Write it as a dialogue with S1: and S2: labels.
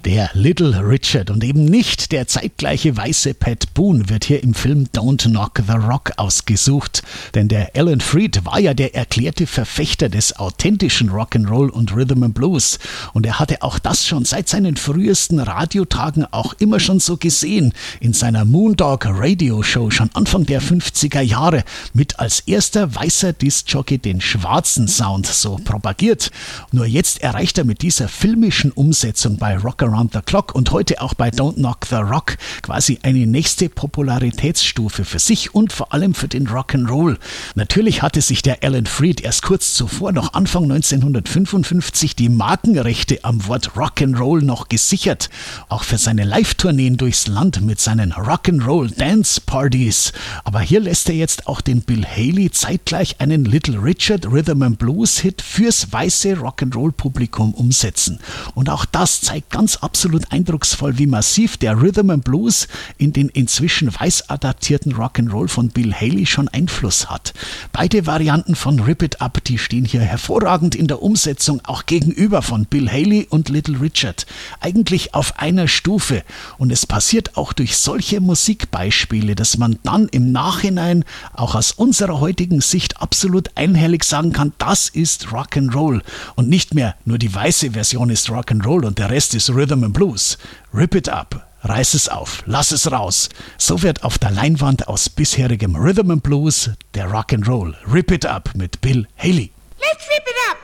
S1: Der Little Richard und eben nicht der zeitgleiche weiße Pat Boone wird hier im Film Don't Knock the Rock ausgesucht. Denn der Alan Freed war ja der erklärte Verfechter des authentischen Rock'n'Roll und Rhythm and Blues. Und er hatte auch das schon seit seinen frühesten Radiotagen auch immer schon so gesehen. In seiner Moondog Radio Show schon Anfang der 50er Jahre mit als erster weißer Diskjockey den schwarzen Sound so propagiert. Nur jetzt erreicht er mit dieser filmischen Umsetzung bei Rock Around the Clock und heute auch bei Don't Knock the Rock quasi eine nächste Popularitätsstufe für sich und vor allem für den Rock'n'Roll. Natürlich hatte sich der Alan Freed erst kurz zuvor, noch Anfang 1955, die Markenrechte am Wort Rock'n'Roll noch gesichert. Auch für seine Live-Tourneen durchs Land mit seinen Rock'n'Roll Dance Parties. Aber hier lässt er jetzt auch den Bill Haley zeitgleich einen Little Richard Rhythm and Blues Hit fürs weiße Rock'n'Roll-Publikum umsetzen. Und auch das zeigt ganz absolut eindrucksvoll, wie massiv der Rhythm and Blues in den inzwischen weiß adaptierten Rock'n'Roll von Bill Haley schon Einfluss hat. Beide Varianten von Rip It Up, die stehen hier hervorragend in der Umsetzung auch gegenüber von Bill Haley und Little Richard. Eigentlich auf einer Stufe. Und es passiert auch durch solche Musikbeispiele, dass man dann im Nachhinein auch aus unserer heutigen Sicht absolut einhellig sagen kann, das ist Rock'n'Roll. Und nicht mehr nur die weiße Version ist Rock'n'Roll und der Rest ist Rhythm and Blues. Rip it up, reiß es auf, lass es raus. So wird auf der Leinwand aus bisherigem Rhythm and Blues der Rock'n'Roll. Rip it up mit Bill Haley.
S2: Let's rip it up!